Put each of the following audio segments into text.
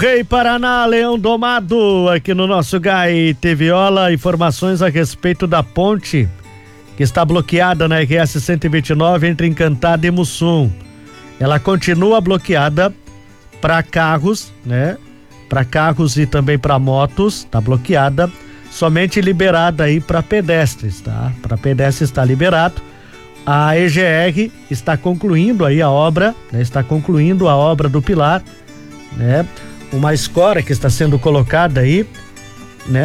Rei Paraná, Leão Domado, aqui no nosso GAI Viola, informações a respeito da ponte que está bloqueada na RS 129 entre Encantada e Mussum. Ela continua bloqueada para carros, né? Para carros e também para motos, tá bloqueada, somente liberada aí para pedestres, tá? Para pedestres está liberado. A EGR está concluindo aí a obra, né? Está concluindo a obra do pilar, né? Uma escora que está sendo colocada aí, né,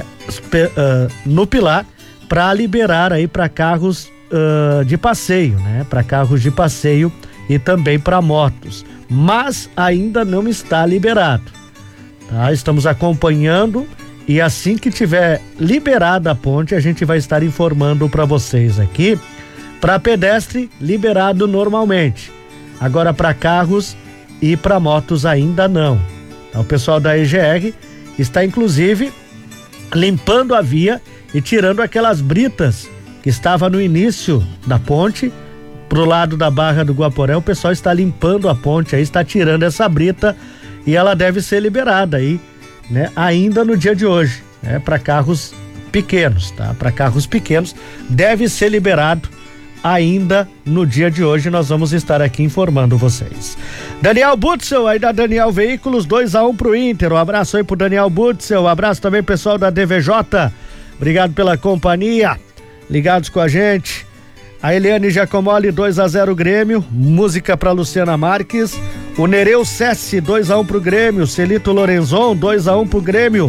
no pilar para liberar aí para carros de passeio, né, para carros de passeio e também para motos, mas ainda não está liberado, tá? Estamos acompanhando e assim que tiver liberada a ponte a gente vai estar informando para vocês aqui. Para pedestre liberado normalmente, agora para carros e para motos ainda não. O pessoal da EGR está inclusive limpando a via e tirando aquelas britas que estava no início da ponte pro lado da Barra do Guaporé. O pessoal está limpando a ponte aí, está tirando essa brita e ela deve ser liberada aí, né? Ainda no dia de hoje, né? Para carros pequenos, tá? Para carros pequenos deve ser liberado ainda no dia de hoje. Nós vamos estar aqui informando vocês. Daniel Butzel, aí da Daniel Veículos, 2-1 pro Inter. Um abraço aí pro Daniel Butzel, um abraço também pessoal da DVJ, obrigado pela companhia, ligados com a gente. A Eliane Giacomoli, 2-0 Grêmio, música pra Luciana Marques. O Nereu Sessi, 2-1 pro Grêmio. Celito Lorenzon, 2-1 pro Grêmio.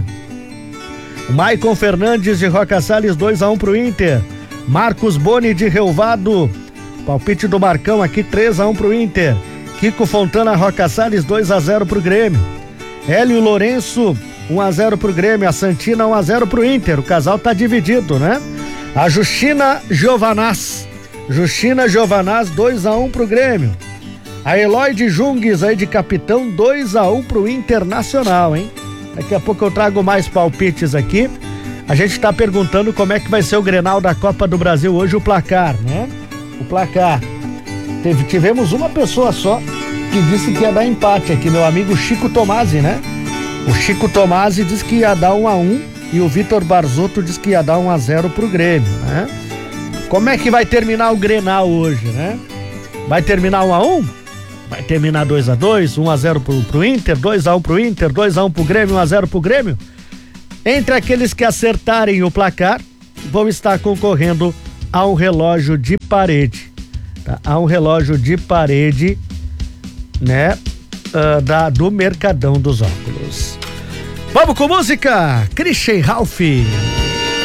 O Maicon Fernandes de Roca Salles, 2-1 pro Inter. Marcos Boni de Relvado, palpite do Marcão aqui, 3-1 pro Inter. Kiko Fontana Roca Salles, 2-0 pro Grêmio. Hélio Lourenço, 1-0 pro Grêmio. A Santina, 1-0 pro Inter. O casal tá dividido, né? A Justina Giovanaz, 2-1 pro Grêmio. A Eloy de Jungues aí de Capitão, 2-1 pro Internacional, hein? Daqui a pouco eu trago mais palpites aqui. A gente está perguntando como é que vai ser o Grenal da Copa do Brasil hoje, o placar, né? O placar. Tivemos uma pessoa só que disse que ia dar empate aqui, meu amigo Chico Tomasi, né? O Chico Tomasi disse que ia dar 1-1 e o Vitor Barzotto disse que ia dar 1-0 pro Grêmio, né? Como é que vai terminar o Grenal hoje, né? Vai terminar 1-1? Vai terminar 2-2, 1-0 pro Inter, 2-1 pro Inter, 2-1 pro Grêmio, 1-0 pro Grêmio? Entre aqueles que acertarem o placar, vão estar concorrendo a um relógio de parede, tá? A um relógio de parede, né? Do Mercadão dos Óculos. Vamos com música? Christian Ralph.